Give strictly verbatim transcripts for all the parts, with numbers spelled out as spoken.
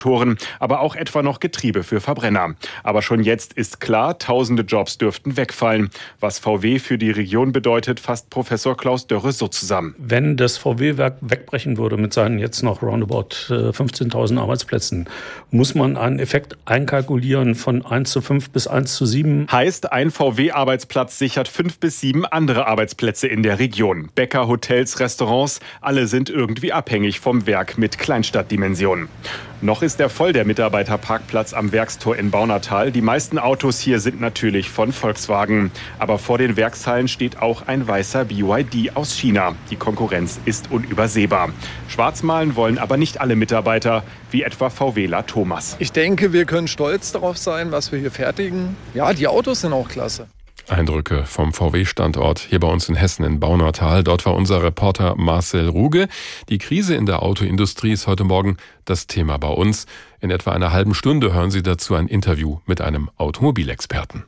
Motoren, aber auch etwa noch Getriebe für Verbrenner. Aber schon jetzt ist klar, tausende Jobs dürften wegfallen. Was V W für die Region bedeutet, fasst Professor Klaus Dörre so zusammen. Wenn das V W-Werk wegbrechen würde mit seinen jetzt noch roundabout fünfzehntausend Arbeitsplätzen, muss man einen Effekt einkalkulieren von eins zu fünf bis eins zu sieben. Heißt, ein V W-Arbeitsplatz sichert fünf bis sieben andere Arbeitsplätze in der Region. Bäcker, Hotels, Restaurants, alle sind irgendwie abhängig vom Werk mit Kleinstadtdimensionen. Noch ist er voll, der Mitarbeiterparkplatz am Werkstor in Baunatal. Die meisten Autos hier sind natürlich von Volkswagen. Aber vor den Werkshallen steht auch ein weißer B Y D aus China. Die Konkurrenz ist unübersehbar. Schwarzmalen wollen aber nicht alle Mitarbeiter, wie etwa VWler Thomas. Ich denke, wir können stolz darauf sein, was wir hier fertigen. Ja, die Autos sind auch klasse. Eindrücke vom V W-Standort hier bei uns in Hessen in Baunatal. Dort war unser Reporter Marcel Ruge. Die Krise in der Autoindustrie ist heute Morgen das Thema bei uns. In etwa einer halben Stunde hören Sie dazu ein Interview mit einem Automobilexperten.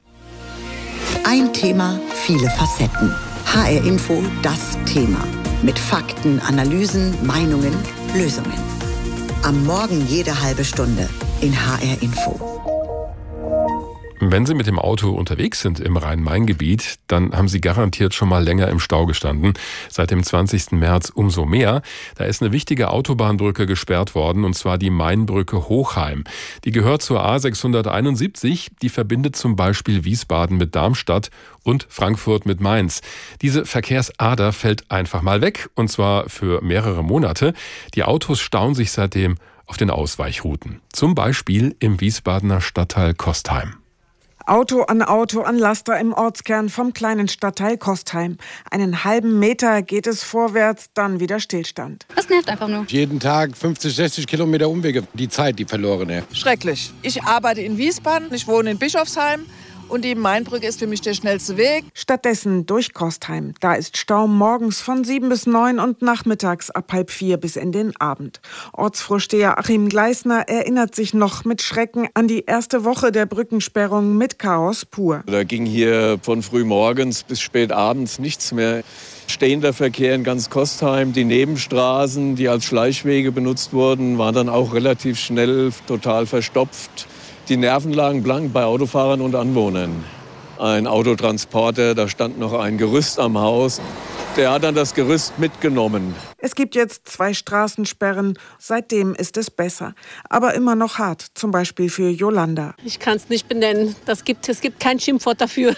Ein Thema, viele Facetten. H R Info, das Thema. Mit Fakten, Analysen, Meinungen, Lösungen. Am Morgen jede halbe Stunde in H R Info. Wenn Sie mit dem Auto unterwegs sind im Rhein-Main-Gebiet, dann haben Sie garantiert schon mal länger im Stau gestanden. Seit dem zwanzigsten März umso mehr. Da ist eine wichtige Autobahnbrücke gesperrt worden, und zwar die Mainbrücke Hochheim. Die gehört zur A sechshunderteinundsiebzig. Die verbindet zum Beispiel Wiesbaden mit Darmstadt und Frankfurt mit Mainz. Diese Verkehrsader fällt einfach mal weg, und zwar für mehrere Monate. Die Autos stauen sich seitdem auf den Ausweichrouten. Zum Beispiel im Wiesbadener Stadtteil Kostheim. Auto an Auto an Laster im Ortskern vom kleinen Stadtteil Kostheim. Einen halben Meter geht es vorwärts, dann wieder Stillstand. Das nervt einfach nur. Jeden Tag fünfzig, sechzig Kilometer Umwege. Die Zeit, die verlorene. Schrecklich. Ich arbeite in Wiesbaden, ich wohne in Bischofsheim. Und die Mainbrücke ist für mich der schnellste Weg. Stattdessen durch Kostheim. Da ist Stau morgens von sieben bis neun und nachmittags ab halb vier bis in den Abend. Ortsvorsteher Achim Gleisner erinnert sich noch mit Schrecken an die erste Woche der Brückensperrung mit Chaos pur. Da ging hier von früh morgens bis spät abends nichts mehr. Stehender Verkehr in ganz Kostheim, die Nebenstraßen, die als Schleichwege benutzt wurden, waren dann auch relativ schnell total verstopft. Die Nerven lagen blank bei Autofahrern und Anwohnern. Ein Autotransporter, da stand noch ein Gerüst am Haus. Der hat dann das Gerüst mitgenommen. Es gibt jetzt zwei Straßensperren. Seitdem ist es besser. Aber immer noch hart, zum Beispiel für Jolanda. Ich kann es nicht benennen. Das gibt, es gibt kein Schimpfwort dafür.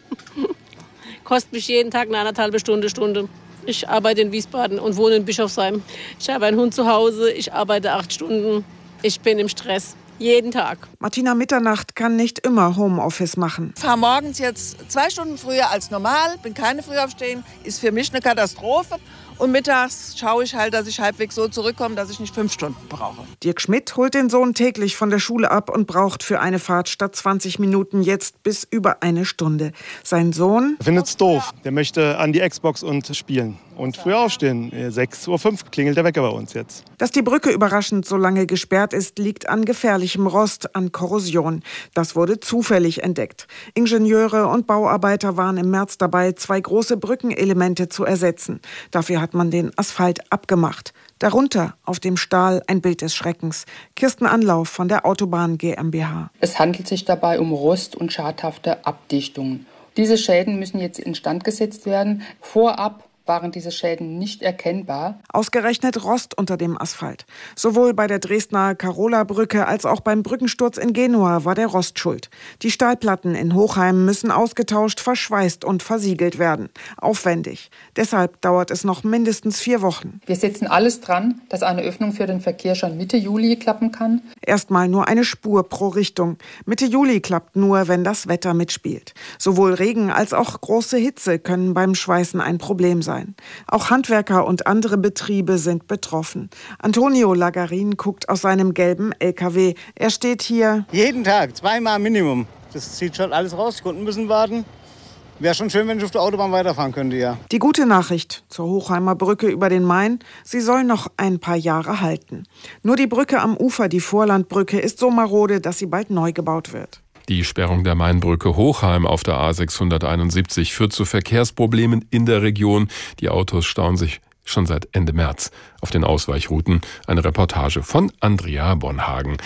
Kostet mich jeden Tag eine anderthalbe Stunde, Stunde. Ich arbeite in Wiesbaden und wohne in Bischofsheim. Ich habe einen Hund zu Hause. Ich arbeite acht Stunden. Ich bin im Stress. Jeden Tag. Martina Mitternacht kann nicht immer Homeoffice machen. Ich fahre morgens jetzt zwei Stunden früher als normal, bin keine Frühaufstehen, ist für mich eine Katastrophe. Und mittags schaue ich halt, dass ich halbwegs so zurückkomme, dass ich nicht fünf Stunden brauche. Dirk Schmidt holt den Sohn täglich von der Schule ab und braucht für eine Fahrt statt zwanzig Minuten jetzt bis über eine Stunde. Sein Sohn findet's doof. Der möchte an die Xbox und spielen. Und früher aufstehen. sechs Uhr fünf klingelt der Wecker bei uns jetzt. Dass die Brücke überraschend so lange gesperrt ist, liegt an gefährlichem Rost, an Korrosion. Das wurde zufällig entdeckt. Ingenieure und Bauarbeiter waren im März dabei, zwei große Brückenelemente zu ersetzen. Dafür hat man den Asphalt abgemacht. Darunter auf dem Stahl ein Bild des Schreckens. Kirsten Anlauf von der Autobahn GmbH. Es handelt sich dabei um Rost und schadhafte Abdichtungen. Diese Schäden müssen jetzt instand gesetzt werden. Vorab waren diese Schäden nicht erkennbar. Ausgerechnet Rost unter dem Asphalt. Sowohl bei der Dresdner Karola-Brücke als auch beim Brückensturz in Genua war der Rost schuld. Die Stahlplatten in Hochheim müssen ausgetauscht, verschweißt und versiegelt werden. Aufwendig. Deshalb dauert es noch mindestens vier Wochen. Wir setzen alles dran, dass eine Öffnung für den Verkehr schon Mitte Juli klappen kann. Erstmal nur eine Spur pro Richtung. Mitte Juli klappt nur, wenn das Wetter mitspielt. Sowohl Regen als auch große Hitze können beim Schweißen ein Problem sein. Auch Handwerker und andere Betriebe sind betroffen. Antonio Lagarin guckt aus seinem gelben L K W. Er steht hier. Jeden Tag, zweimal Minimum. Das zieht schon alles raus. Die Kunden müssen warten. Wäre schon schön, wenn ich auf der Autobahn weiterfahren könnte, ja. Die gute Nachricht zur Hochheimer Brücke über den Main: Sie soll noch ein paar Jahre halten. Nur die Brücke am Ufer, die Vorlandbrücke, ist so marode, dass sie bald neu gebaut wird. Die Sperrung der Mainbrücke Hochheim auf der A sechshunderteinundsiebzig führt zu Verkehrsproblemen in der Region. Die Autos stauen sich schon seit Ende März auf den Ausweichrouten. Eine Reportage von Andrea Bonhagen.